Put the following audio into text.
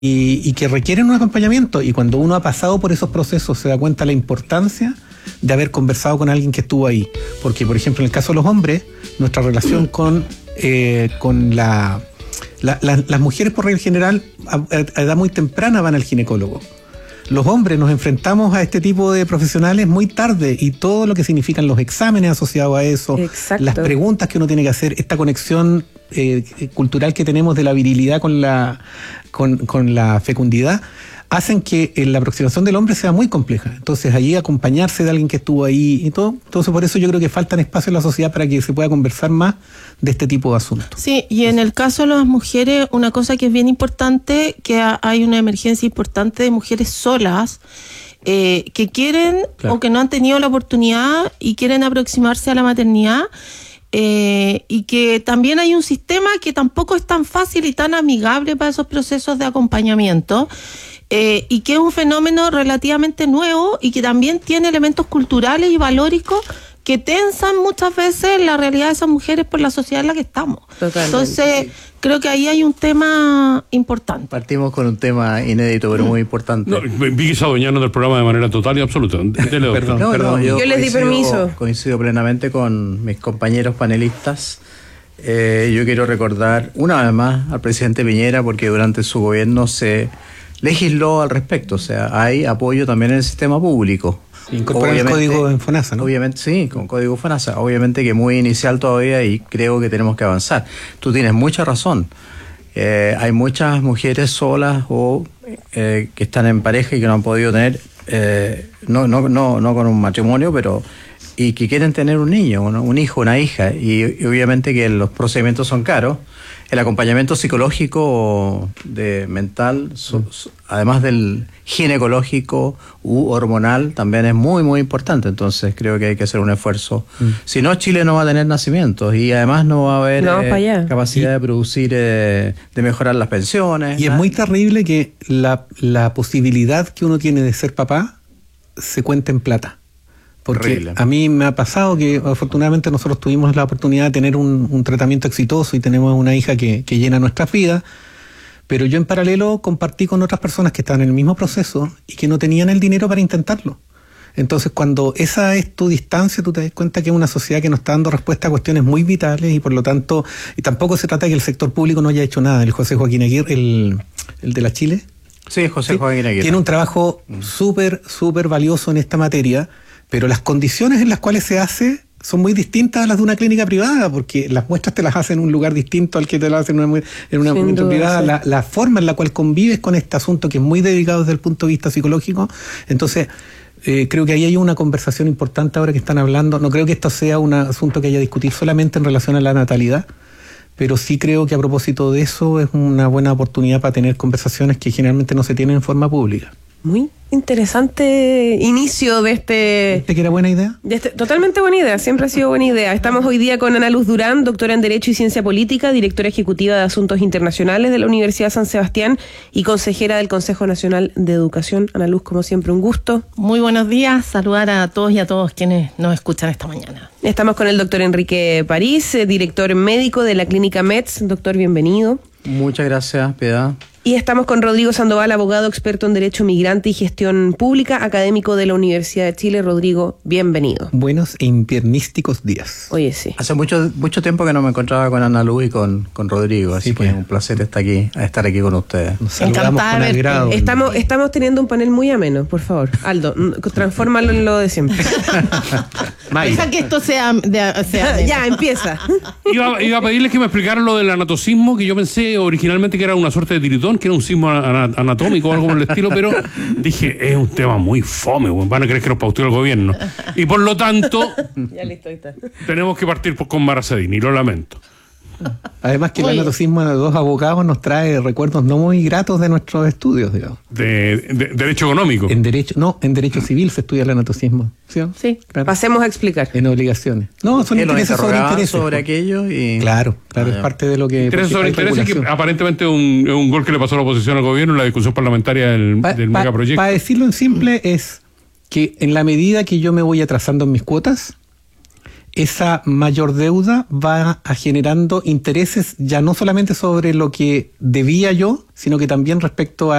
y que requieren un acompañamiento. Y cuando uno ha pasado por esos procesos se da cuenta de la importancia de haber conversado con alguien que estuvo ahí. Porque, por ejemplo, en el caso de los hombres, nuestra relación con las mujeres por regla general a edad muy temprana van al ginecólogo. Los hombres nos enfrentamos a este tipo de profesionales muy tarde y todo lo que significan los exámenes asociados a eso, exacto, las preguntas que uno tiene que hacer, esta conexión cultural que tenemos de la virilidad con la fecundidad, hacen que la aproximación del hombre sea muy compleja. Entonces, allí acompañarse de alguien que estuvo ahí y todo. Entonces, por eso yo creo que faltan espacios en la sociedad para que se pueda conversar más de este tipo de asuntos. Sí, y en el caso de las mujeres, una cosa que es bien importante, que hay una emergencia importante de mujeres solas que quieren, claro, o que no han tenido la oportunidad y quieren aproximarse a la maternidad. Y que también hay un sistema que tampoco es tan fácil y tan amigable para esos procesos de acompañamiento, y que es un fenómeno relativamente nuevo y que también tiene elementos culturales y valóricos que tensan muchas veces la realidad de esas mujeres por la sociedad en la que estamos. Totalmente. Entonces, creo que ahí hay un tema importante. Partimos con un tema inédito, pero muy importante. No, vi que se adueñaron del programa de manera total y absoluta. Perdón, yo les di permiso. Coincido plenamente con mis compañeros panelistas. Yo quiero recordar una vez más al presidente Piñera, porque durante su gobierno se legisló al respecto. O sea, hay apoyo también en el sistema público. Incorporar el código en FONASA, ¿no? Obviamente, sí, con código FONASA. Obviamente que muy inicial todavía y creo que tenemos que avanzar. Tú tienes mucha razón. Hay muchas mujeres solas o que están en pareja y que no han podido tener, no con un matrimonio, pero y que quieren tener un niño, un hijo, una hija. Y obviamente que los procedimientos son caros. El acompañamiento psicológico mental, además del ginecológico u hormonal, también es muy, muy importante. Entonces creo que hay que hacer un esfuerzo. Si no, Chile no va a tener nacimientos y además no va a haber capacidad de producir, de mejorar las pensiones. Y es muy terrible que la posibilidad que uno tiene de ser papá se cuente en plata. Porque horrible. A mí me ha pasado que afortunadamente nosotros tuvimos la oportunidad de tener un tratamiento exitoso y tenemos una hija que llena nuestras vidas, pero yo en paralelo compartí con otras personas que estaban en el mismo proceso y que no tenían el dinero para intentarlo. Entonces, cuando esa es tu distancia, tú te das cuenta que es una sociedad que nos está dando respuesta a cuestiones muy vitales y por lo tanto, y tampoco se trata de que el sector público no haya hecho nada. El José Joaquín Aguirre, el de la Chile. Sí, José Joaquín Aguirre. Tiene un trabajo súper valioso en esta materia. Pero las condiciones en las cuales se hace son muy distintas a las de una clínica privada, porque las muestras te las hacen en un lugar distinto al que te las hacen en una clínica privada. Sí. La forma en la cual convives con este asunto, que es muy delicado desde el punto de vista psicológico. Entonces, creo que ahí hay una conversación importante ahora que están hablando. No creo que esto sea un asunto que haya que discutir solamente en relación a la natalidad, pero sí creo que a propósito de eso es una buena oportunidad para tener conversaciones que generalmente no se tienen en forma pública. Muy interesante inicio de este... ¿Viste que era buena idea? Totalmente buena idea, siempre ha sido buena idea. Estamos hoy día con Ana Luz Durán, doctora en Derecho y Ciencia Política, directora ejecutiva de Asuntos Internacionales de la Universidad San Sebastián y consejera del Consejo Nacional de Educación. Ana Luz, como siempre, un gusto. Muy buenos días, saludar a todos y a todos quienes nos escuchan esta mañana. Estamos con el doctor Enrique París, director médico de la Clínica MEDS. Doctor, bienvenido. Muchas gracias, Piedad. Y estamos con Rodrigo Sandoval, abogado experto en Derecho Migrante y Gestión Pública, académico de la Universidad de Chile. Rodrigo, bienvenido. Buenos e inviernísticos días. Oye, sí. Hace mucho tiempo que no me encontraba con Ana Luz y con Rodrigo, así que es un placer estar aquí con ustedes. Nos saludamos con agrado. Estamos teniendo un panel muy ameno, por favor. Aldo, transfórmalo en lo de siempre. Deja que esto sea ya, empieza. Iba a pedirles que me explicaran lo del anatocismo, que yo pensé originalmente que era una suerte de tiritón, que era un sismo anatómico o algo por el estilo, pero dije, es un tema muy fome, van a creer que nos pauteó el gobierno. Y por lo tanto, ya listo, ahí está. Tenemos que partir con Maracedín, y lo lamento. Además que el anatocismo de dos abogados nos trae recuerdos no muy gratos de nuestros estudios, digamos. De derecho económico. En derecho civil se estudia el anatocismo. Sí, claro. Pasemos a explicar. En obligaciones. No, son intereses sobre intereses. Sobre aquello y... Claro, es parte de lo que... Intereses sobre intereses, que aparentemente es un gol que le pasó a la oposición al gobierno en la discusión parlamentaria del megaproyecto. Para decirlo en simple, es que en la medida que yo me voy atrasando en mis cuotas, esa mayor deuda va generando intereses ya no solamente sobre lo que debía yo, sino que también respecto